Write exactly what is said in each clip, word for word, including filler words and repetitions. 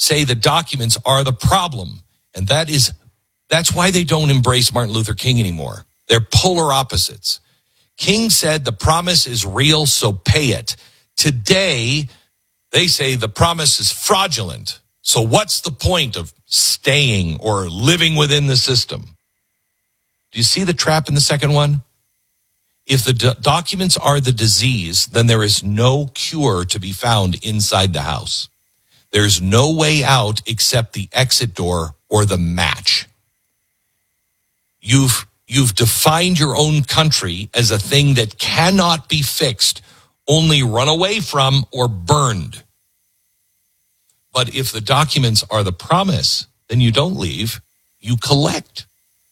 say the documents are the problem. And that is, that's why they don't embrace Martin Luther King anymore. They're polar opposites. King said the promise is real, so pay it. Today, they say the promise is fraudulent. So what's the point of staying or living within the system? Do you see the trap in the second one? If the do- documents are the disease, then there is no cure to be found inside the house. There's no way out except the exit door or the match. You've you've defined your own country as a thing that cannot be fixed, only run away from or burned. But if the documents are the promise, then you don't leave, you collect.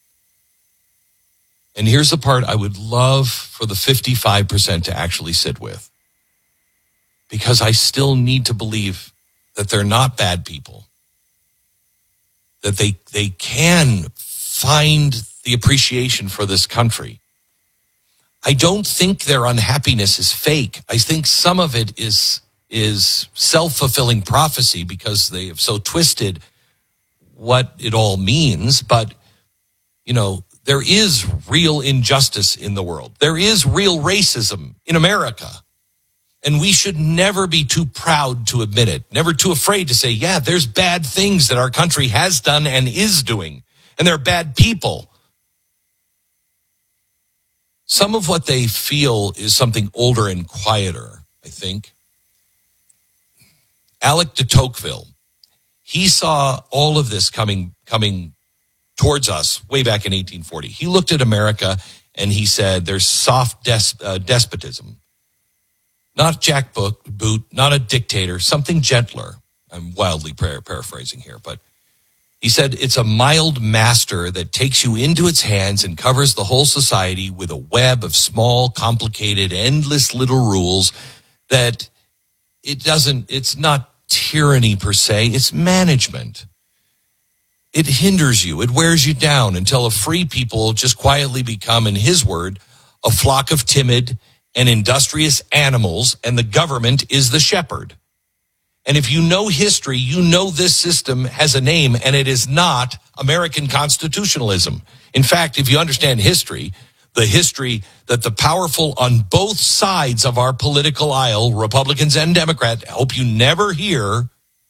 And here's the part I would love for the fifty-five percent to actually sit with. Because I still need to believe that they're not bad people. That they they can find the appreciation for this country. I don't think their unhappiness is fake. I think some of it is is self-fulfilling prophecy because they have so twisted what it all means. But, you know, there is real injustice in the world. There is real racism in America. And we should never be too proud to admit it, never too afraid to say, yeah, there's bad things that our country has done and is doing, and they're bad people. Some of what they feel is something older and quieter, I think. Alec de Tocqueville, he saw all of this coming coming towards us way back in eighteen forty. He looked at America and he said, there's soft des- uh, despotism. Not Jack Boot, not a dictator, something gentler. I'm wildly par- paraphrasing here, but he said it's a mild master that takes you into its hands and covers the whole society with a web of small, complicated, endless little rules that it doesn't, it's not tyranny per se, it's management. It hinders you, it wears you down until a free people just quietly become, in his word, a flock of timid and industrious animals, and the government is the shepherd. And if you know history, you know this system has a name, and it is not American constitutionalism. In fact, if you understand history, the history that the powerful on both sides of our political aisle, Republicans and Democrats, hope you never hear,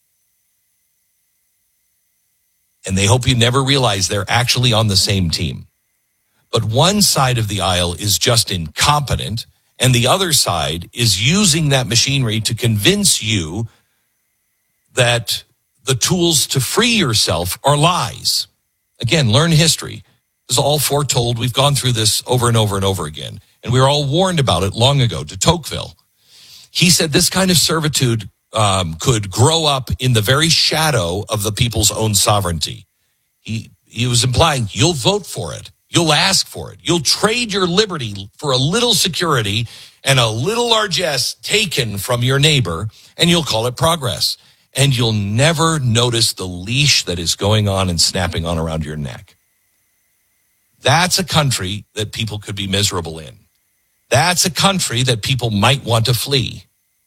and they hope you never realize they're actually on the same team. But one side of the aisle is just incompetent, and the other side is using that machinery to convince you that the tools to free yourself are lies. Again, learn history. This is all foretold. We've gone through this over and over and over again. And we were all warned about it long ago. De Tocqueville, he said this kind of servitude um, could grow up in the very shadow of the people's own sovereignty. He, he was implying you'll vote for it. You'll ask for it. You'll trade your liberty for a little security and a little largesse taken from your neighbor, and you'll call it progress. And you'll never notice the leash that is going on and snapping on around your neck. That's a country that people could be miserable in. That's a country that people might want to flee.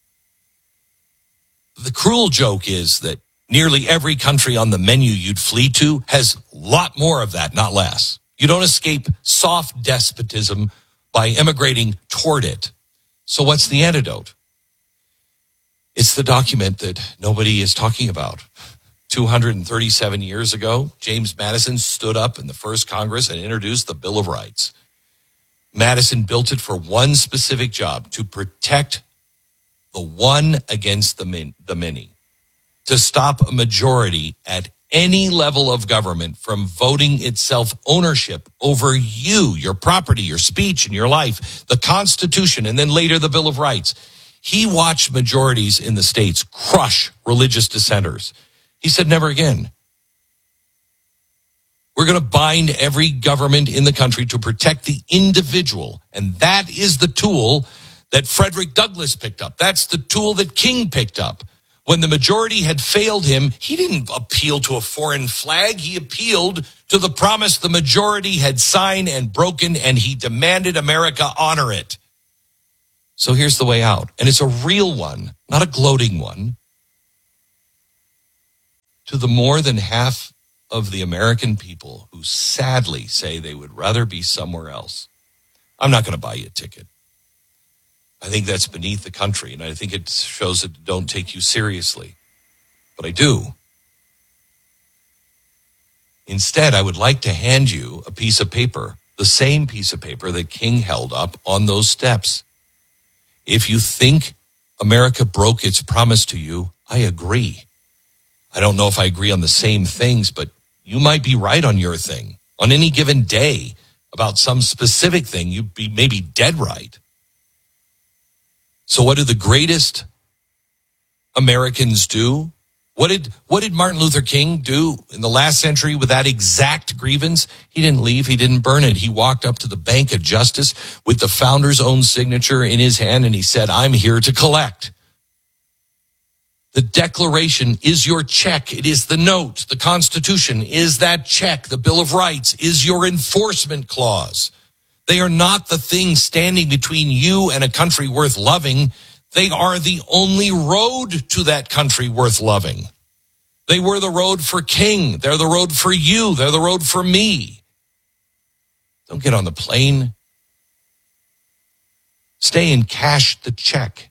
The cruel joke is that nearly every country on the menu you'd flee to has a lot more of that, not less. You don't escape soft despotism by emigrating toward it. So what's the antidote? It's the document that nobody is talking about. two hundred thirty-seven years ago, James Madison stood up in the first Congress and introduced the Bill of Rights. Madison built it for one specific job, to protect the one against the, min- the many, to stop a majority at any level of government from voting itself ownership over you, your property, your speech, and your life, the Constitution, and then later the Bill of Rights. He watched majorities in the states crush religious dissenters. He said, never again. We're going to bind every government in the country to protect the individual. And that is the tool that Frederick Douglass picked up. That's the tool that King picked up. When the majority had failed him, he didn't appeal to a foreign flag. He appealed to the promise the majority had signed and broken, and he demanded America honor it. So here's the way out. And it's a real one, not a gloating one. to the more than half of the American people who sadly say they would rather be somewhere else, I'm not going to buy you a ticket. I think that's beneath the country, and I think it shows that I don't take you seriously. But I do. Instead, I would like to hand you a piece of paper, the same piece of paper that King held up on those steps. If you think America broke its promise to you, I agree. I don't know if I agree on the same things, but you might be right on your thing. On any given day, about some specific thing, you'd be maybe dead right. So what do the greatest Americans do? What did what did Martin Luther King do in the last century with that exact grievance? He didn't leave. He didn't burn it. He walked up to the Bank of Justice with the founder's own signature in his hand, and he said, I'm here to collect. The Declaration is your check. It is the note. The Constitution is that check. The Bill of Rights is your enforcement clause. They are not the thing standing between you and a country worth loving. They are the only road to that country worth loving. They were the road for King. They're the road for you. They're the road for me. Don't get on the plane. Stay and cash the check.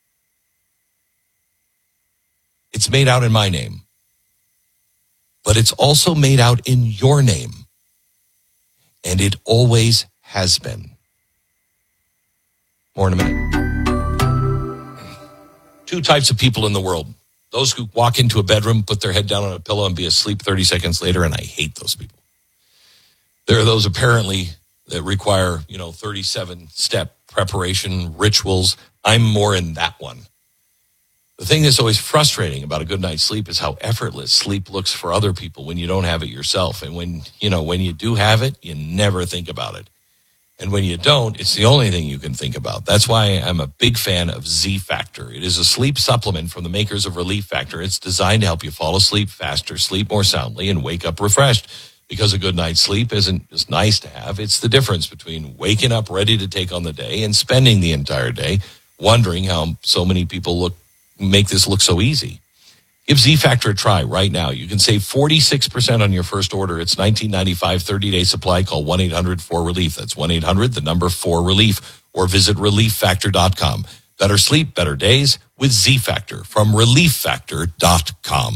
It's made out in my name, but it's also made out in your name, and it always has been. More in a minute. Two types of people in the world. Those who walk into a bedroom, put their head down on a pillow, and be asleep thirty seconds later, and I hate those people. There are those apparently that require, you know, thirty-seven step preparation rituals. I'm more in that one. The thing that's always frustrating about a good night's sleep is how effortless sleep looks for other people when you don't have it yourself. And when, you know, when you do have it, you never think about it. And when you don't, it's the only thing you can think about. That's why I'm a big fan of Z Factor. It is a sleep supplement from the makers of Relief Factor. It's designed to help you fall asleep faster, sleep more soundly, and wake up refreshed. Because a good night's sleep isn't just nice to have. It's the difference between waking up ready to take on the day and spending the entire day wondering how so many people look make this look so easy. Give Z Factor a try right now. You can save forty-six percent on your first order. It's nineteen ninety-five, thirty-day supply. Call one eight hundred four relief. That's one eight hundred, the number four relief, or visit relief factor dot com. Better sleep, better days with Z Factor from relief factor dot com.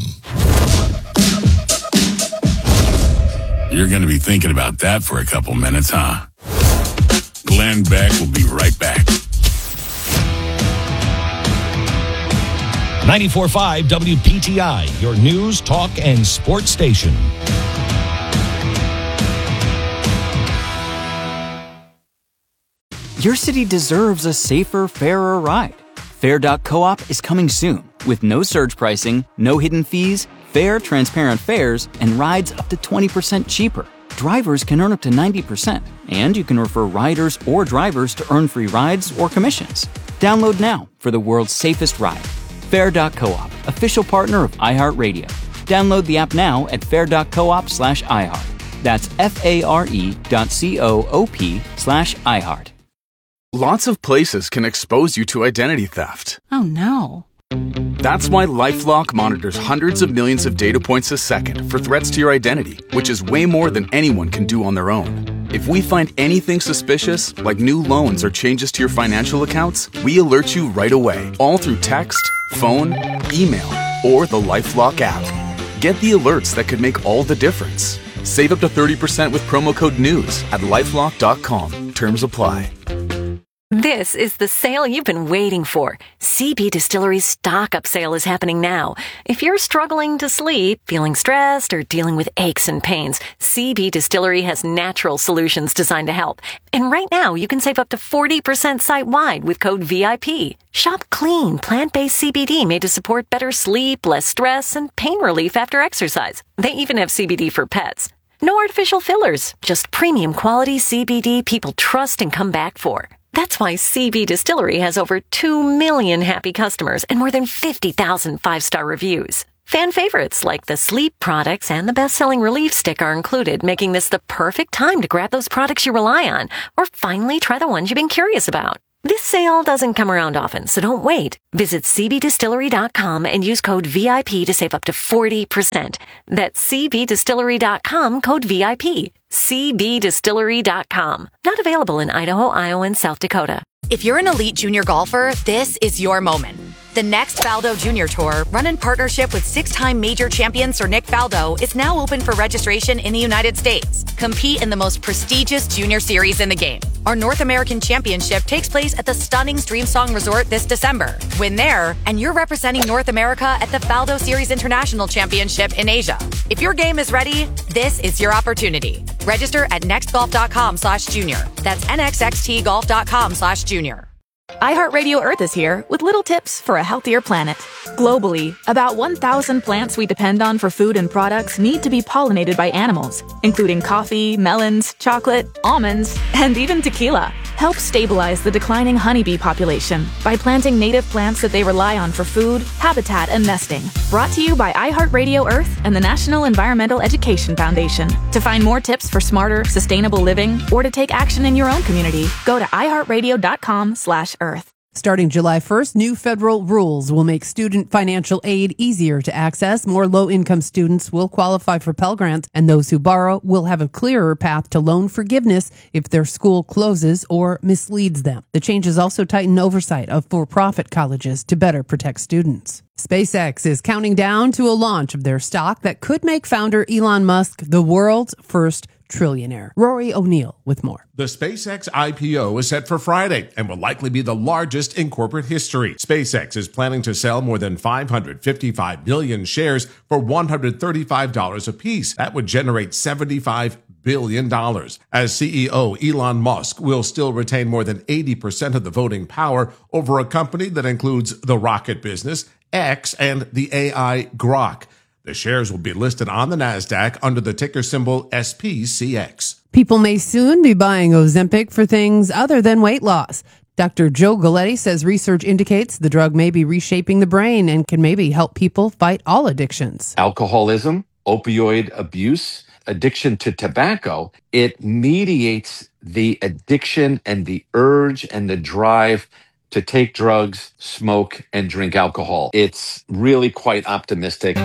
You're going to be thinking about that for a couple minutes, huh? Glenn Beck will be right back. ninety-four point five W P T I, your news, talk, and sports station. Your city deserves a safer, fairer ride. Fair dot coop is coming soon with no surge pricing, no hidden fees, fair, transparent fares, and rides up to twenty percent cheaper. Drivers can earn up to ninety percent, and you can refer riders or drivers to earn free rides or commissions. Download now for the world's safest ride. Fair dot coop, official partner of iHeartRadio. Download the app now at fair dot coop slash iHeart. That's F-A-R-E dot C-O-O-P slash iHeart. Lots of places can expose you to identity theft. Oh, no. That's why LifeLock monitors hundreds of millions of data points a second for threats to your identity, which is way more than anyone can do on their own. If we find anything suspicious, like new loans or changes to your financial accounts, we alert you right away, all through text, phone, email, or the LifeLock app. Get the alerts that could make all the difference. Save up to thirty percent with promo code NEWS at lifelock dot com. Terms apply. This is the sale you've been waiting for. C B Distillery's Stock Up sale is happening now. If you're struggling to sleep, feeling stressed, or dealing with aches and pains, C B Distillery has natural solutions designed to help. And right now, you can save up to forty percent site-wide with code V I P. Shop clean, plant-based C B D made to support better sleep, less stress, and pain relief after exercise. They even have C B D for pets. No artificial fillers, just premium quality C B D people trust and come back for. That's why C B Distillery has over two million happy customers and more than fifty thousand five-star reviews. Fan favorites like the sleep products and the best-selling Relief Stick are included, making this the perfect time to grab those products you rely on or finally try the ones you've been curious about. This sale doesn't come around often, so don't wait. Visit c b distillery dot com and use code V I P to save up to forty percent. That's c b distillery dot com, code V I P. c b distillery dot com. Not available in Idaho, Iowa, and South Dakota. If you're an elite junior golfer, this is your moment. The next Faldo Junior Tour, run in partnership with six-time major champion Sir Nick Faldo, is now open for registration in the United States. Compete in the most prestigious junior series in the game. Our North American Championship takes place at the stunning Streamsong Resort this December. Win there, and you're representing North America at the Faldo Series International Championship in Asia. If your game is ready, this is your opportunity. Register at nextgolf.com slash junior. That's nxxtgolf.com slash junior. iHeartRadio Earth is here with little tips for a healthier planet. Globally, about one thousand plants we depend on for food and products need to be pollinated by animals, including coffee, melons, chocolate, almonds, and even tequila. Help stabilize the declining honeybee population by planting native plants that they rely on for food, habitat, and nesting. Brought to you by iHeartRadio Earth and the National Environmental Education Foundation. To find more tips for smarter, sustainable living, or to take action in your own community, go to iHeartRadio.com slash Earth. Starting July first, new federal rules will make student financial aid easier to access. More low-income students will qualify for Pell Grants, and those who borrow will have a clearer path to loan forgiveness if their school closes or misleads them. The changes also tighten oversight of for-profit colleges to better protect students. SpaceX is counting down to a launch of their stock that could make founder Elon Musk the world's first trillionaire. Rory O'Neill with more. The SpaceX I P O is set for Friday and will likely be the largest in corporate history. SpaceX is planning to sell more than five hundred fifty-five million shares for one hundred thirty-five dollars apiece. That would generate seventy-five billion dollars. As C E O, Elon Musk will still retain more than eighty percent of the voting power over a company that includes the rocket business, X, and the A I Grok. The shares will be listed on the NASDAQ under the ticker symbol S P C X. People may soon be buying Ozempic for things other than weight loss. Doctor Joe Galletti says research indicates the drug may be reshaping the brain and can maybe help people fight all addictions. Alcoholism, opioid abuse, addiction to tobacco, it mediates the addiction and the urge and the drive to take drugs, smoke, and drink alcohol. It's really quite optimistic.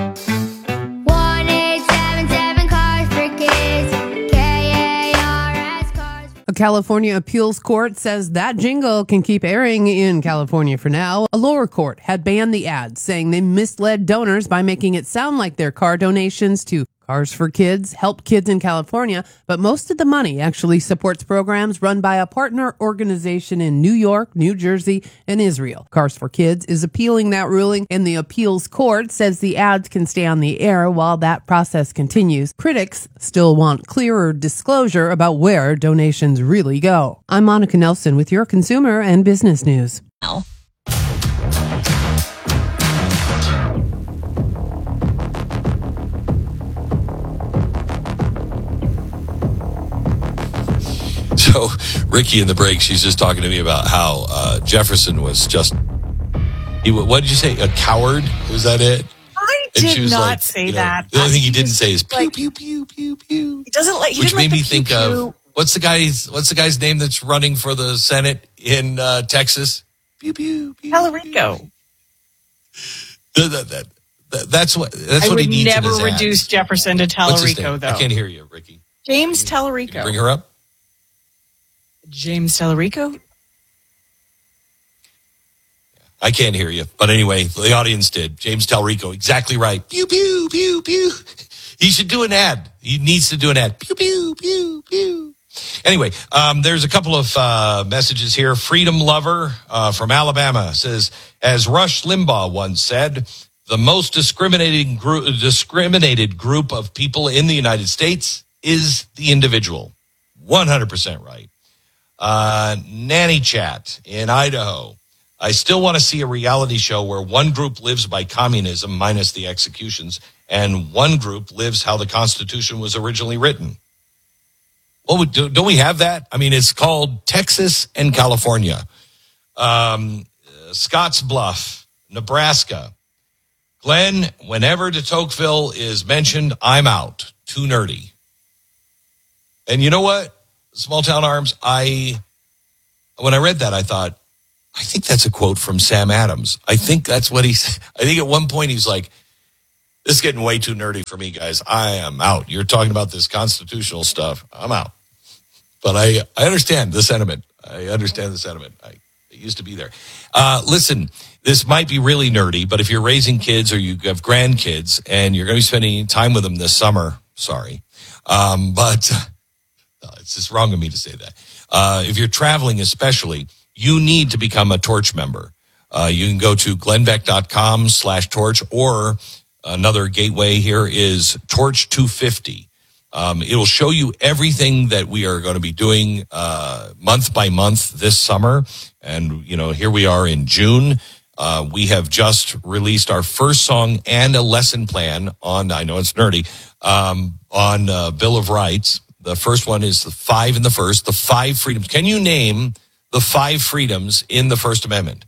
A California appeals court says that jingle can keep airing in California for now. A lower court had banned the ads, saying they misled donors by making it sound like their car donations to Cars for Kids help kids in California, but most of the money actually supports programs run by a partner organization in New York, New Jersey, and Israel. Cars for Kids is appealing that ruling, and the appeals court says the ads can stay on the air while that process continues. Critics still want clearer disclosure about where donations really go. I'm Monica Nelson with your consumer and business news. Now. So Ricky in the break, she's just talking to me about how uh, Jefferson was just, he, what did you say, a coward? Was that it? I and did she was not like, say you know, that. The only thing he he didn't was, say is pew, like, pew, pew, pew, pew. He doesn't like, he Which didn't made like me the think pew, of, pew. what's the guy's, what's the guy's name that's running for the Senate in uh, Texas? Pew, pew, pew. Tallarico. That, that, that, that, that's what, that's I what would he needs never in his reduce ads. Jefferson to What's his Tallarico, name? though. I can't hear you, Ricky. James Can you Tallarico. bring her up? James Tallarico? I can't hear you. But anyway, the audience did. James Tallarico, exactly right. Pew, pew, pew, pew. He should do an ad. He needs to do an ad. Pew, pew, pew, pew. Anyway, um, there's a couple of uh, messages here. Freedom Lover uh, from Alabama says, as Rush Limbaugh once said, the most discriminating group, discriminated group of people in the United States is the individual. one hundred percent right. Uh, Nanny Chat in Idaho. I still want to see a reality show where one group lives by communism minus the executions and one group lives how the Constitution was originally written. Well, don't we have that? I mean, it's called Texas and California. Um, Scotts Bluff, Nebraska. Glenn, whenever de Tocqueville is mentioned, I'm out. Too nerdy. And you know what? Small Town Arms, I, when I read that, I thought, I think that's a quote from Sam Adams. I think that's what he said. I think at one point he's like, this is getting way too nerdy for me, guys. I am out. You're talking about this constitutional stuff. I'm out. But I, I understand the sentiment. I understand the sentiment. I, I used to be there. Uh, listen, this might be really nerdy, but if you're raising kids or you have grandkids and you're going to be spending time with them this summer, sorry. Um, but uh, it's just wrong of me to say that. Uh, if you're traveling especially, you need to become a Torch member. Uh, you can go to glennbeck.com slash torch, or another gateway here is Torch two fifty. Um, it will show you everything that we are going to be doing uh, month by month this summer. And, you know, here we are in June. Uh, we have just released our first song and a lesson plan on, I know it's nerdy, um, on uh, Bill of Rights. The first one is the five in the first, the five freedoms. Can you name the five freedoms in the First Amendment?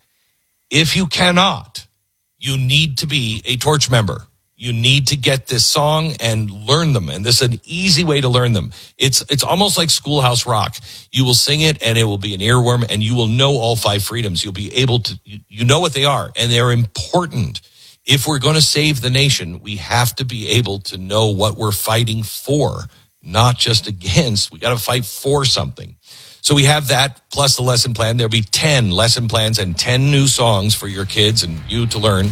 If you cannot, you need to be a Torch member. You need to get this song and learn them. And this is an easy way to learn them. It's it's almost like Schoolhouse Rock. You will sing it and it will be an earworm and you will know all five freedoms. You'll be able to, you, you know what they are, and they're important. If we're going to save the nation, we have to be able to know what we're fighting for, not just against. We got to fight for something. So we have that plus the lesson plan. There'll be ten lesson plans and ten new songs for your kids and you to learn.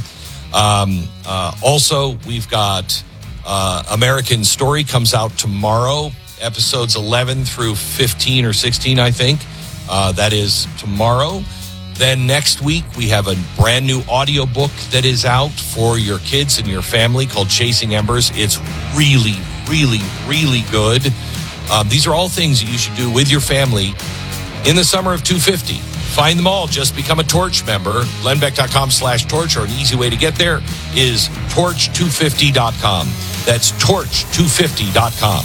Um, uh, also, we've got uh, American Story comes out tomorrow, episodes eleven through fifteen or sixteen, I think. Uh, that is tomorrow. Then next week, we have a brand new audiobook that is out for your kids and your family called Chasing Embers. It's really, really, really good. Um, these are all things that you should do with your family in the summer of two fifty. Find them all. Just become a Torch member. glennbeck.com slash torch, or an easy way to get there is torch two fifty dot com. That's torch two fifty dot com.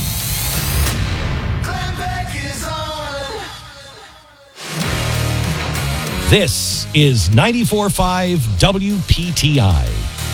This is ninety-four point five W P T I.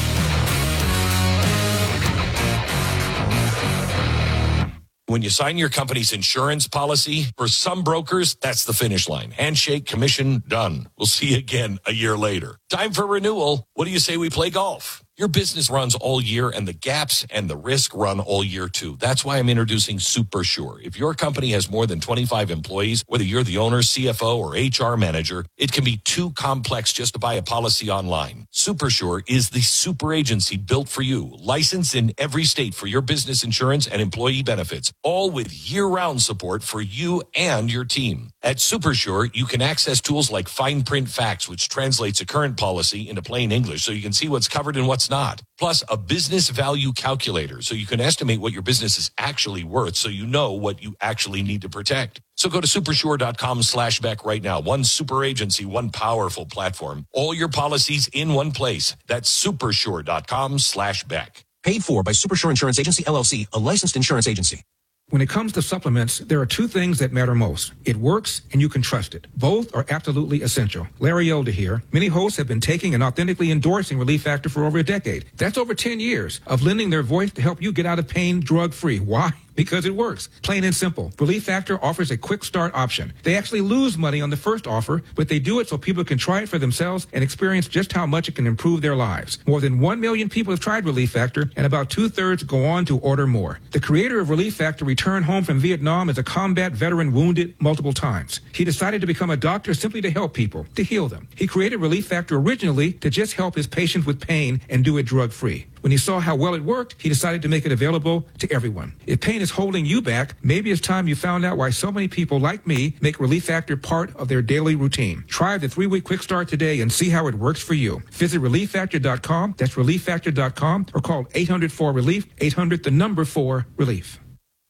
When you sign your company's insurance policy, for some brokers, that's the finish line. Handshake, commission, done. We'll see you again a year later. Time for renewal. What do you say we play golf? Your business runs all year, and the gaps and the risk run all year, too. That's why I'm introducing Super Sure. If your company has more than twenty-five employees, whether you're the owner, C F O, or H R manager, it can be too complex just to buy a policy online. Super Sure is the super agency built for you, licensed in every state for your business insurance and employee benefits, all with year-round support for you and your team. At Super Sure, you can access tools like Fine Print Facts, which translates a current policy into plain English so you can see what's covered and what's not. Plus, a business value calculator so you can estimate what your business is actually worth so you know what you actually need to protect. So go to supersure.com slash Beck right now. One super agency, one powerful platform. All your policies in one place. That's supersure.com slash Beck. Paid for by Supersure Insurance Agency, L L C, a licensed insurance agency. When it comes to supplements, there are two things that matter most. It works and you can trust it. Both are absolutely essential. Larry Elder here. Many hosts have been taking and authentically endorsing Relief Factor for over a decade. That's over ten years of lending their voice to help you get out of pain drug-free. Why? Because it works. Plain and simple. Relief Factor offers a quick start option. They actually lose money on the first offer, but they do it so people can try it for themselves and experience just how much it can improve their lives. More than one million people have tried Relief Factor, and about two-thirds go on to order more. The creator of Relief Factor returned home from Vietnam as a combat veteran wounded multiple times. He decided to become a doctor simply to help people, to heal them. He created Relief Factor originally to just help his patients with pain and do it drug-free. When he saw how well it worked, he decided to make it available to everyone. If pain is holding you back, maybe it's time you found out why so many people like me make Relief Factor part of their daily routine. Try the three-week quick start today and see how it works for you. Visit relief factor dot com, that's relief factor dot com, or call eight hundred four relief, eight hundred the number four relief.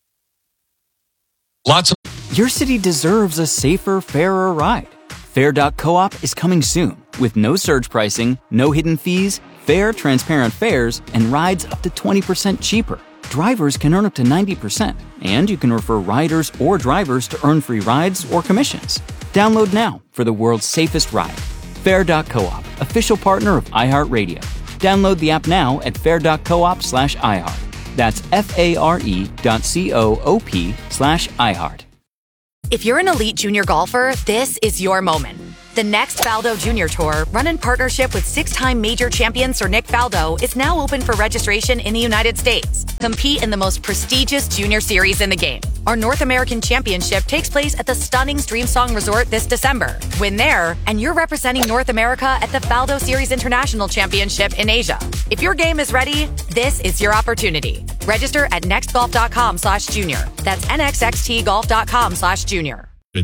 Lots of Your city deserves a safer, fairer ride. Fair dot coop is coming soon with no surge pricing, no hidden fees, fair, transparent fares, and rides up to twenty percent cheaper. Drivers can earn up to ninety percent, and you can refer riders or drivers to earn free rides or commissions. Download now for the world's safest ride. Fair dot coop, official partner of iHeartRadio. Download the app now at fair dot coop slash iHeart. That's F-A-R-E dot C-O-O-P slash iHeart. If you're an elite junior golfer, this is your moment. The next Faldo Junior Tour, run in partnership with six-time major champion Sir Nick Faldo, is now open for registration in the United States. Compete in the most prestigious junior series in the game. Our North American Championship takes place at the stunning Streamsong Resort this December. Win there, and you're representing North America at the Faldo Series International Championship in Asia. If your game is ready, this is your opportunity. Register at nextgolf.com slash junior. That's nxxtgolf.com slash junior.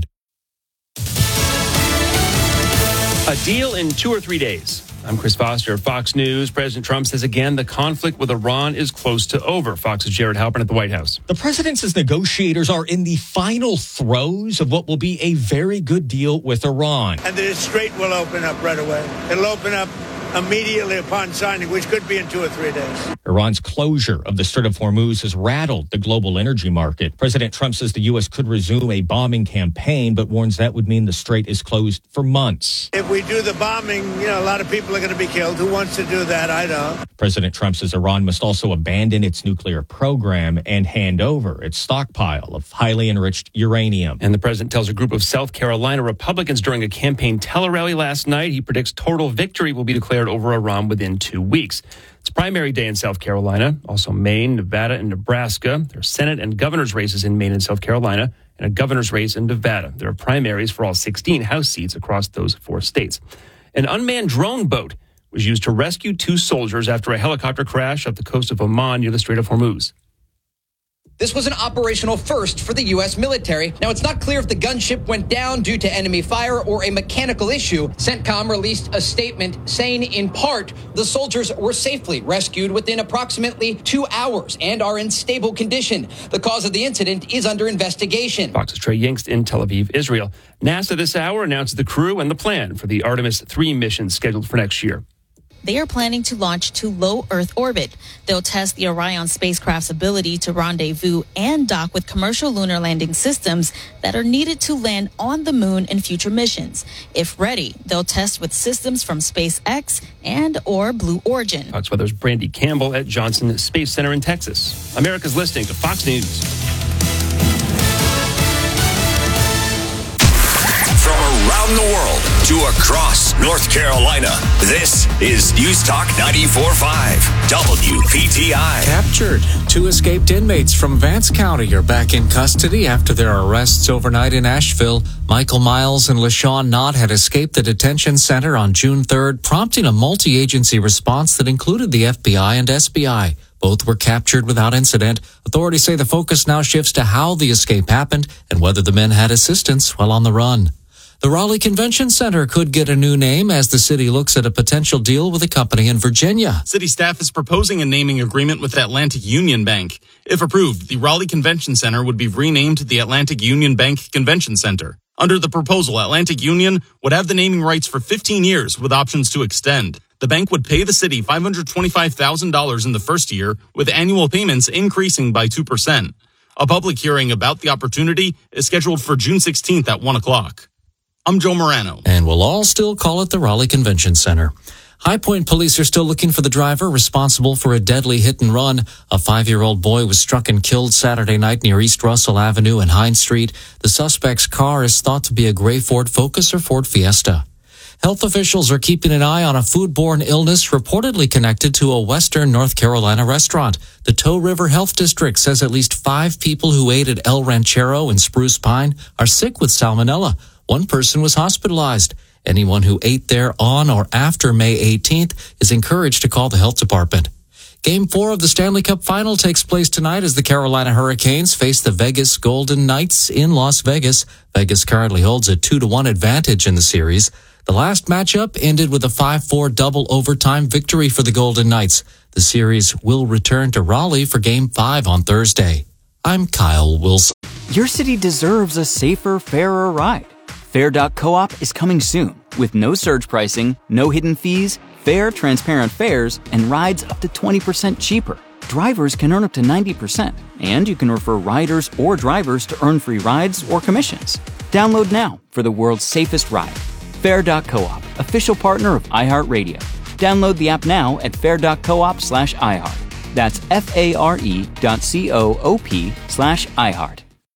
A deal in two or three days. I'm Chris Foster, Fox News. President Trump says again the conflict with Iran is close to over. Fox's Jared Halpern at the White House. The president says negotiators are in the final throes of what will be a very good deal with Iran. And the Strait will open up right away. It'll open up immediately upon signing, which could be in two or three days. Iran's closure of the Strait of Hormuz has rattled the global energy market. President Trump says the U S could resume a bombing campaign, but warns that would mean the strait is closed for months. If we do the bombing, you know, a lot of people are going to be killed. Who wants to do that? I don't. President Trump says Iran must also abandon its nuclear program and hand over its stockpile of highly enriched uranium. And the president tells a group of South Carolina Republicans during a campaign tele-rally last night he predicts total victory will be declared over Iran within two weeks. It's primary day in South Carolina, also Maine, Nevada, and Nebraska. There are Senate and governor's races in Maine and South Carolina, and a governor's race in Nevada. There are primaries for all sixteen House seats across those four states. An unmanned drone boat was used to rescue two soldiers after a helicopter crash off the coast of Oman near the Strait of Hormuz. This was an operational first for the U S military. Now, it's not clear if the gunship went down due to enemy fire or a mechanical issue. CENTCOM released a statement saying, in part, the soldiers were safely rescued within approximately two hours and are in stable condition. The cause of the incident is under investigation. Fox's Trey Yingst in Tel Aviv, Israel. NASA this hour announced the crew and the plan for the Artemis three mission scheduled for next year. They are planning to launch to low Earth orbit. They'll test the Orion spacecraft's ability to rendezvous and dock with commercial lunar landing systems that are needed to land on the moon in future missions. If ready, they'll test with systems from SpaceX and or Blue Origin. Fox Weather's Brandy Campbell at Johnson Space Center in Texas. America's listening to Fox News. From around the world to across North Carolina, this is News Talk ninety-four point five W P T I. Captured. Two escaped inmates from Vance County are back in custody after their arrests overnight in Asheville. Michael Miles and LaShawn Knott had escaped the detention center on June third, prompting a multi-agency response that included the F B I and S B I. Both were captured without incident. Authorities say the focus now shifts to how the escape happened and whether the men had assistance while on the run. The Raleigh Convention Center could get a new name as the city looks at a potential deal with a company in Virginia. City staff is proposing a naming agreement with Atlantic Union Bank. If approved, the Raleigh Convention Center would be renamed the Atlantic Union Bank Convention Center. Under the proposal, Atlantic Union would have the naming rights for fifteen years with options to extend. The bank would pay the city five hundred twenty-five thousand dollars in the first year, with annual payments increasing by two percent. A public hearing about the opportunity is scheduled for June sixteenth at one o'clock. I'm Joe Morano. And we'll all still call it the Raleigh Convention Center. High Point police are still looking for the driver responsible for a deadly hit and run. A five-year-old boy was struck and killed Saturday night near East Russell Avenue and Hines Street. The suspect's car is thought to be a gray Ford Focus or Ford Fiesta. Health officials are keeping an eye on a foodborne illness reportedly connected to a Western North Carolina restaurant. The Toe River Health District says at least five people who ate at El Ranchero in Spruce Pine are sick with salmonella. One person was hospitalized. Anyone who ate there on or after May eighteenth is encouraged to call the health department. Game four of the Stanley Cup Final takes place tonight as the Carolina Hurricanes face the Vegas Golden Knights in Las Vegas. Vegas currently holds a two to one advantage in the series. The last matchup ended with a five four double overtime victory for the Golden Knights. The series will return to Raleigh for Game five on Thursday. I'm Kyle Wilson. Your city deserves a safer, fairer ride. Fair dot coop is coming soon with no surge pricing, no hidden fees, fair, transparent fares, and rides up to twenty percent cheaper. Drivers can earn up to ninety percent, and you can refer riders or drivers to earn free rides or commissions. Download now for the world's safest ride. Fair dot coop, official partner of iHeartRadio. Download the app now at fair dot coop slash iHeart. That's F A R E dot C O O P slash iHeart.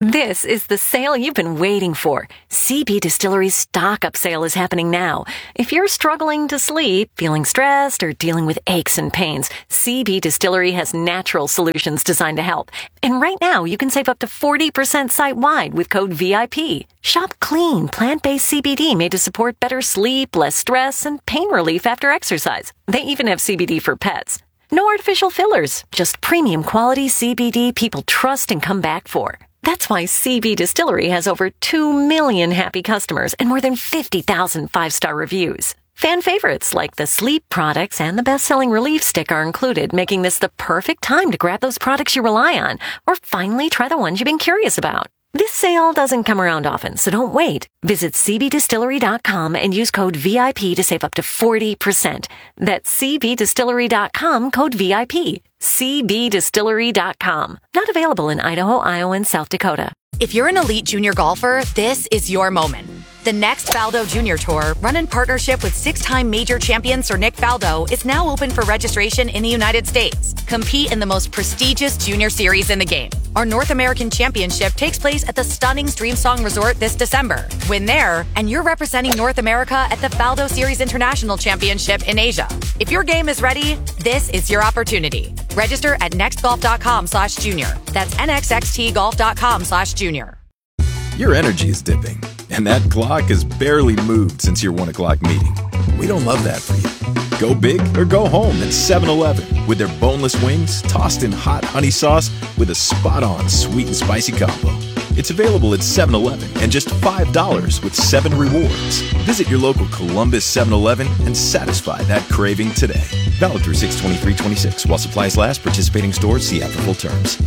This is the sale you've been waiting for. C B Distillery's stock up sale is happening now. If you're struggling to sleep, feeling stressed, or dealing with aches and pains, C B Distillery has natural solutions designed to help. And right now, you can save up to forty percent site-wide with code V I P. Shop clean, plant-based C B D made to support better sleep, less stress, and pain relief after exercise. They even have C B D for pets. No artificial fillers, just premium quality C B D people trust and come back for. That's why C B Distillery has over two million happy customers and more than fifty thousand five-star reviews. Fan favorites like the sleep products and the best-selling relief stick are included, making this the perfect time to grab those products you rely on or finally try the ones you've been curious about. This sale doesn't come around often, so don't wait. Visit C B distillery dot com and use code V I P to save up to forty percent. That's C B distillery dot com, code V I P. C B distillery dot com. Not available in Idaho, Iowa, and South Dakota. If you're an elite junior golfer, this is your moment. The next Faldo Junior Tour, run in partnership with six-time major champion Sir Nick Faldo, is now open for registration in the United States. Compete in the most prestigious junior series in the game. Our North American Championship takes place at the stunning Streamsong Resort this December. Win there, and you're representing North America at the Faldo Series International Championship in Asia. If your game is ready, this is your opportunity. Register at nextgolf.com slash junior. That's nxxtgolf.com slash junior. Your energy is dipping, and that clock has barely moved since your one o'clock meeting. We don't love that for you. Go big or go home at seven eleven with their boneless wings tossed in hot honey sauce with a spot-on sweet and spicy combo. It's available at seven eleven and just five dollars with seven rewards. Visit your local Columbus seven eleven and satisfy that craving today. Valid through six twenty-three twenty-six while supplies last. Participating stores see app for full terms.